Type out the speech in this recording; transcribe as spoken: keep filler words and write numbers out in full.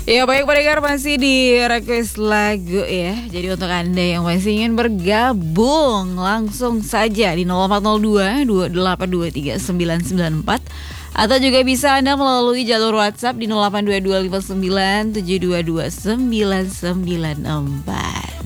Ya baik pendengar, masih di request lagu ya. Jadi untuk Anda yang masih ingin bergabung, langsung saja di nol empat nol dua dua delapan dua tiga sembilan sembilan empat. Atau juga bisa Anda melalui jalur WhatsApp di nol delapan dua dua lima sembilan tujuh dua dua sembilan sembilan empat.